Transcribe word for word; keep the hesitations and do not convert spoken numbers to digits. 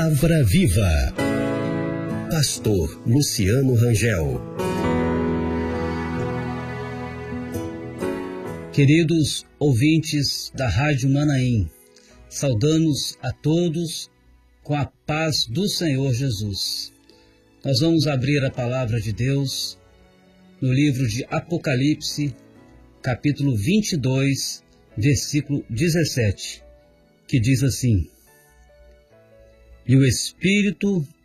Palavra Viva. Pastor Luciano Rangel. Queridos ouvintes da Rádio Manaim, saudamos a todos com a paz do Senhor Jesus. Nós vamos abrir a palavra de Deus no livro de Apocalipse, capítulo vinte e dois, versículo dezessete, que diz assim: E o Espírito